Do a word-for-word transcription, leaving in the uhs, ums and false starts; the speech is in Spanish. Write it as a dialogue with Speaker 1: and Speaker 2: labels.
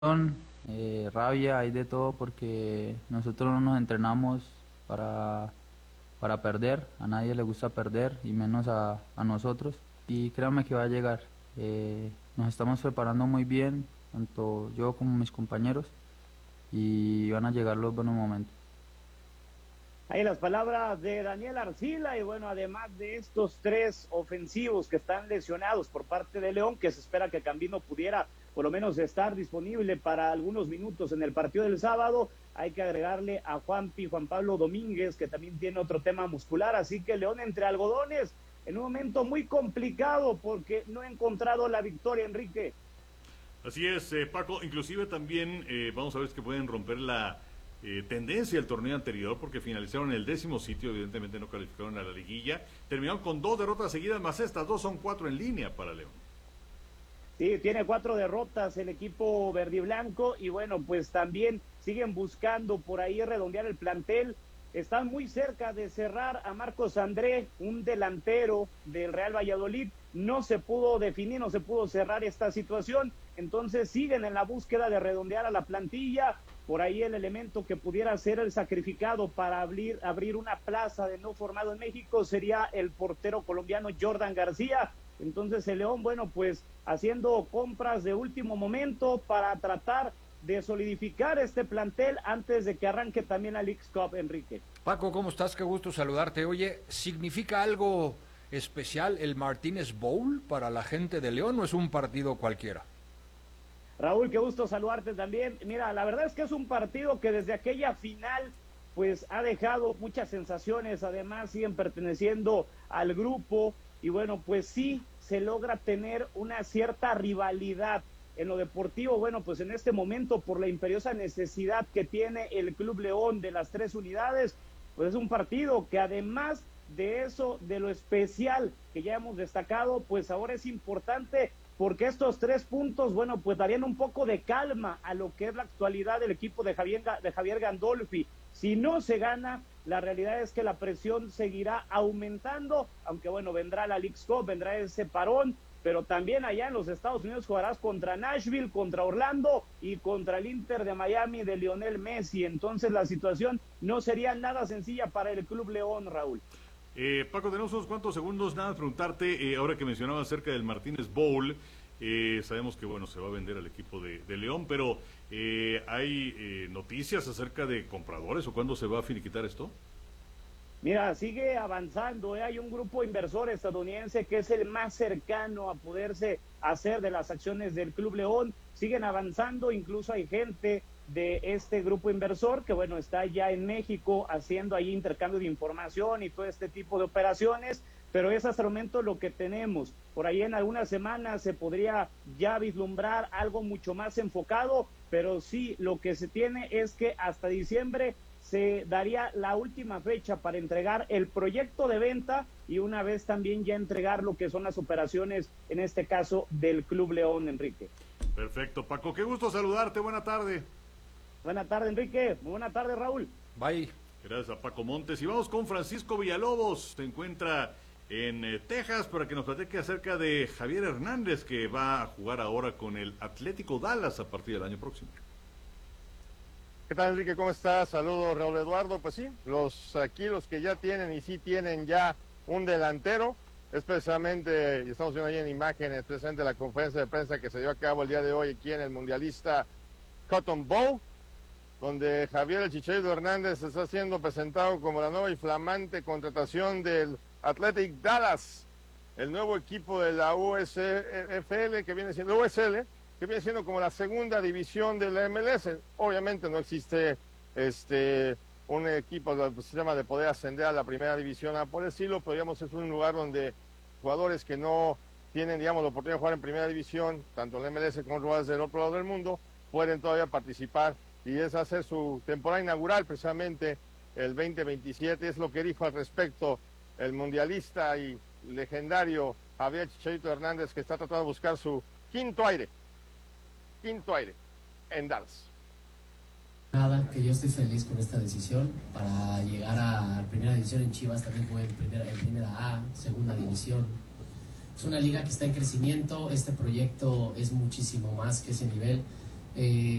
Speaker 1: Eh, rabia, hay de todo porque nosotros no nos entrenamos para, para perder, a nadie le gusta perder y menos a, a nosotros. Y créanme que va a llegar. Eh, nos estamos preparando muy bien, tanto yo como mis compañeros, y van a llegar los buenos momentos.
Speaker 2: Ahí las palabras de Daniel Arcila y bueno, además de estos tres ofensivos que están lesionados por parte de León, que se espera que Cambino pudiera por lo menos estar disponible para algunos minutos en el partido del sábado, hay que agregarle a Juanpi, Juan Pablo Domínguez, que también tiene otro tema muscular, así que León entre algodones, en un momento muy complicado porque no ha encontrado la victoria, Enrique.
Speaker 3: Así es, eh, Paco, inclusive también eh, vamos a ver si que pueden romper la eh, tendencia del torneo anterior, porque finalizaron en el décimo sitio, evidentemente no calificaron a la liguilla, terminaron con dos derrotas seguidas, más estas dos son cuatro en línea para León.
Speaker 2: Sí, tiene cuatro derrotas el equipo verdiblanco y bueno, pues también siguen buscando por ahí redondear el plantel. Están muy cerca de cerrar a Marcos André, un delantero del Real Valladolid. No se pudo definir, no se pudo cerrar esta situación. Entonces siguen en la búsqueda de redondear a la plantilla. Por ahí el elemento que pudiera ser el sacrificado para abrir, abrir una plaza de no formado en México sería el portero colombiano Jordan García. Entonces el León, bueno, pues haciendo compras de último momento para tratar de solidificar este plantel antes de que arranque también la Leagues Cup, Enrique.
Speaker 4: Paco, ¿cómo estás? Qué gusto saludarte. Oye, ¿significa algo especial el Martínez Bowl para la gente de León o es un partido cualquiera?
Speaker 2: Raúl, qué gusto saludarte también. Mira, la verdad es que es un partido que desde aquella final pues ha dejado muchas sensaciones, además siguen perteneciendo al grupo y bueno, pues sí se logra tener una cierta rivalidad en lo deportivo. Bueno, pues en este momento por la imperiosa necesidad que tiene el Club León de las tres unidades, pues es un partido que además de eso, de lo especial que ya hemos destacado, pues ahora es importante porque estos tres puntos, bueno, pues darían un poco de calma a lo que es la actualidad del equipo de Javier, de Javier Gandolfi. Si no se gana, la realidad es que la presión seguirá aumentando, aunque bueno, vendrá la Leagues Cup, vendrá ese parón, pero también allá en los Estados Unidos jugarás contra Nashville, contra Orlando y contra el Inter de Miami de Lionel Messi. Entonces la situación no sería nada sencilla para el Club León, Raúl.
Speaker 3: Eh, Paco, tenemos unos cuantos segundos, nada, preguntarte, eh, ahora que mencionabas acerca del Martínez Bowl, eh, sabemos que bueno, se va a vender al equipo de, de León, pero eh, ¿hay eh, noticias acerca de compradores o cuándo se va a finiquitar esto?
Speaker 2: Mira, sigue avanzando, ¿eh? Hay un grupo inversor estadounidense que es el más cercano a poderse hacer de las acciones del Club León, siguen avanzando, incluso hay gente de este grupo inversor que bueno, está ya en México haciendo ahí intercambio de información y todo este tipo de operaciones, pero es hasta el momento lo que tenemos. Por ahí en algunas semanas se podría ya vislumbrar algo mucho más enfocado, pero sí, lo que se tiene es que hasta diciembre se daría la última fecha para entregar el proyecto de venta y una vez también ya entregar lo que son las operaciones, en este caso del Club León, Enrique.
Speaker 3: Perfecto, Paco, qué gusto saludarte, buena tarde.
Speaker 2: Buena tarde, Enrique. Muy buena tarde, Raúl.
Speaker 4: Bye.
Speaker 3: Gracias a Paco Montes. Y vamos con Francisco Villalobos. Se encuentra en eh, Texas para que nos platique acerca de Javier Hernández, que va a jugar ahora con el Atlético Dallas a partir del año próximo.
Speaker 5: ¿Qué tal, Enrique? ¿Cómo estás? Saludos, Raúl Eduardo. Pues sí, los aquí los que ya tienen y sí tienen ya un delantero, especialmente, y estamos viendo ahí en imágenes, precisamente la conferencia de prensa que se dio a cabo el día de hoy aquí en el Mundialista Cotton Bowl, donde Javier el Chicharito Hernández está siendo presentado como la nueva y flamante contratación del Athletic Dallas, el nuevo equipo de la U S F L, que viene siendo U S L, que viene siendo como la segunda división de la M L S. Obviamente no existe este un equipo del sistema de poder ascender a la primera división a por el estilo, pero digamos es un lugar donde jugadores que no tienen, digamos, la oportunidad de jugar en primera división, tanto en la M L S como en lugares del otro lado del mundo, pueden todavía participar y es hacer su temporada inaugural precisamente el veinte veintisiete, es lo que dijo al respecto el mundialista y legendario Javier Chicharito Hernández, que está tratando de buscar su quinto aire, quinto aire en Dallas.
Speaker 6: Nada, que yo estoy feliz con esta decisión para llegar a primera división en Chivas, también jugué en primera, en primera A, segunda división. Es una liga que está en crecimiento, este proyecto es muchísimo más que ese nivel. Eh,